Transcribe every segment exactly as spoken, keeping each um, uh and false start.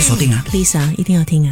锁定啊 ，please 啊，一定要听啊。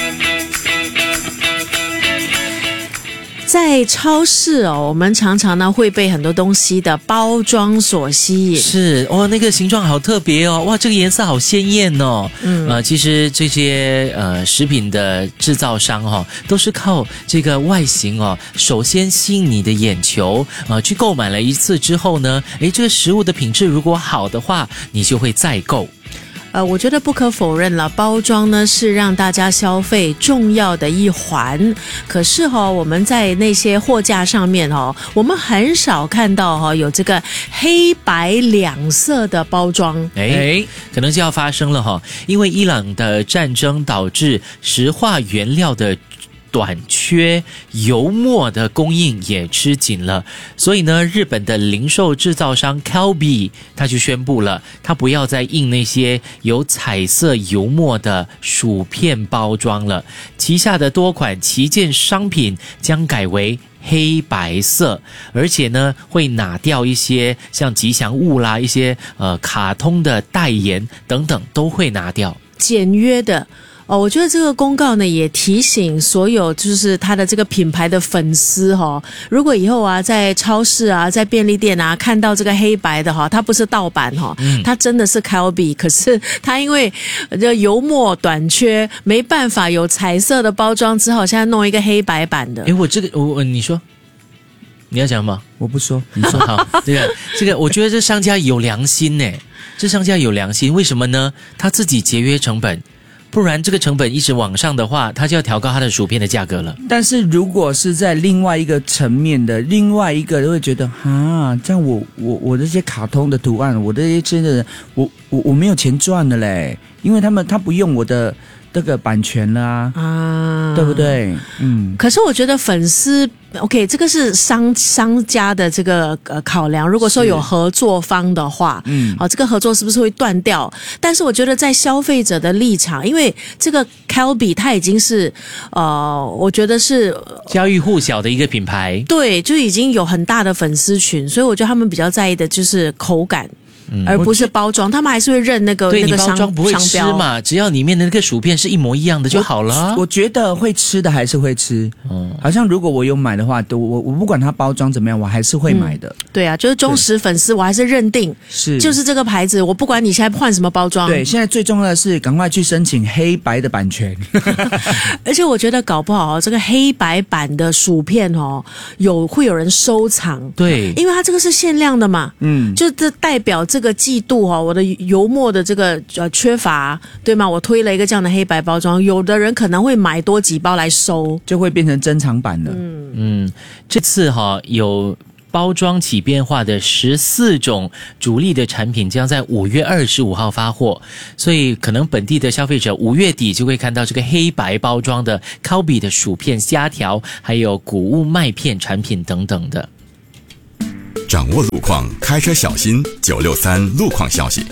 在超市哦，我们常常呢会被很多东西的包装所吸引。 是哇，那个形状好特别哦，哇，这个颜色好鲜艳哦。嗯，呃，其实这些呃食品的制造商哈、哦，都是靠这个外形哦，首先吸引你的眼球，呃，去购买了一次之后呢，诶，这个食物的品质如果好的话，你就会再购。 呃，我觉得不可否认了，包装呢是让大家消费重要的一环。可是哈、哦，我们在那些货架上面哦，我们很少看到哈、哦、有这个黑白两色的包装。 哎，可能就要发生了哈，因为伊朗的战争导致石化原料的短缺，油墨的供应也吃紧了，所以呢，日本的零售制造商 Calbee 他就宣布了，他不要再印那些有彩色油墨的薯片包装了，旗下的多款旗舰商品将改为黑白色，而且呢会拿掉一些像吉祥物啦，一些呃卡通的代言等等都会拿掉， 简约的。哦，我觉得这个公告呢也提醒所有就是他的这个品牌的粉丝哈、哦，如果以后啊在超市啊在便利店啊看到这个黑白的哈，它不是盗版哈、哦嗯，它真的是 Calbee， 可是它因为这油墨短缺，没办法有彩色的包装，只好现在弄一个黑白版的。 诶，我这个我你说你要讲吗？ 我不说， 你说好。这个这个，我觉得这商家有良心呢，这商家有良心，为什么呢？他自己节约成本。不然这个成本一直往上的话，他就要调高他的薯片的价格了。 但是如果是在另外一个层面的，另外一个会觉得啊，这样我我我这些卡通的图案，我这些真的，我我我没有钱赚的嘞，因为他们他不用我的这个版权了啊，啊对不对？嗯。 可是我觉得粉丝 ，OK， 这个是商商家的这个呃考量。如果说有合作方的话，嗯，好、哦，这个合作是不是会断掉？但是我觉得在消费者的立场，因为这个 Calbee 它已经是呃，我觉得是家喻户晓的一个品牌， 对，就已经有很大的粉丝群，所以我觉得他们比较在意的就是口感。嗯、而不是包装，他们还是会认那个对那个商你包装不会吃嘛，只要里面的那个薯片是一模一样的就好了。 我, 我觉得会吃的还是会吃，嗯，好像如果我有买的话，我我不管它包装怎么样，我还是会买的。嗯、 对啊，就是忠实粉丝，我还是认定是就是这个牌子，我不管你现在换什么包装。 对，现在最重要的是赶快去申请黑白的版权。 而且我觉得搞不好这个黑白版的薯片哦，有会有人收藏， 对， 因为它这个是限量的嘛，嗯，就这代表这个季度哦。我的油墨的这个呃缺乏，对吗？我推了一个这样的黑白包装，有的人可能会买多几包来收， 就会变成珍藏版了。 嗯嗯，这次哈、哦、有包装起变化的十四种主力的产品将在五月二十五号发货，所以可能本地的消费者五月底就会看到这个黑白包装的 Calbee 的薯片、虾条，还有谷物麦片产品等等的。 掌握路况，开车小心。九六三路况消息。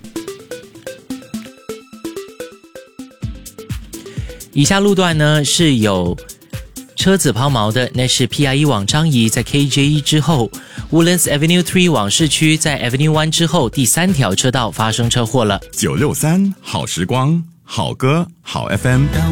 以下路段呢是有车子抛锚的，那是 P I E 往樟宜在 K J E 之后， Woodlands Avenue 三往市区在 Avenue 一之后第三条车道发生车祸了。 九六三好时光，好歌好 F M。